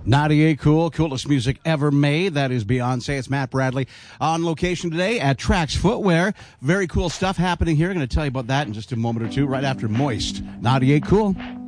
98 Cool, coolest music ever made. That is Beyonce. It's Matt Bradley on location today at Trax Footwear. Very cool stuff happening here. I'm going to tell you about that in just a moment or two, right after Moist. 98 Cool.